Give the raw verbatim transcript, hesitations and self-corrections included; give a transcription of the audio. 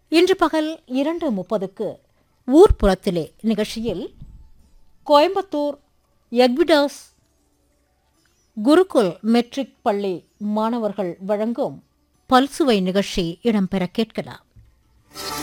இன்று பகல் இரண்டு முப்பதுக்கு ஊர்ப்புறத்திலே நிகழ்ச்சியில் கோயம்புத்தூர் எக்விடாஸ் குருகுல் மெட்ரிக் பள்ளி மாணவர்கள் வழங்கும் பல்சுவை நிகழ்ச்சி இடம்பெற கேட்கலாம்.